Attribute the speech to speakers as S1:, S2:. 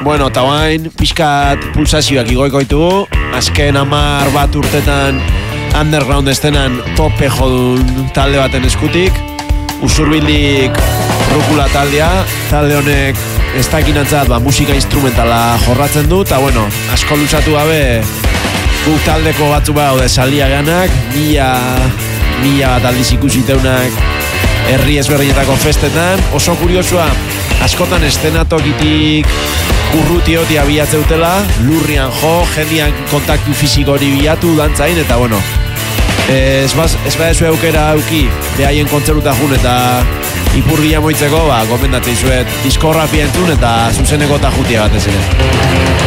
S1: Bueno, eta bain, pixkat pulsazioak igoiko ditugu. Azken 10 bat urtetan underground estenan tope jodun talde baten eskutik. Usurbildik Rukula taldea. Talde honek ez dakinantzat musika instrumentala jorratzen du. Eta bueno, asko luzatu gabe guk taldeko batzu daude saliaganak. Mila bat aldiz ikusiteunak herri ezberdinetako festetan. Oso kuriosua, askotan eszenatokitik urrutioti abiatzeutela, lurrian jo, jendian kontaktu fizikori bilatu dantzain, eta bueno, ez badezu eukera auki, behaien kontzertuta jun eta ipurdia moitzeko, gomendatzen zuet diskografia entzun eta zuzeneko tajutia batez ere.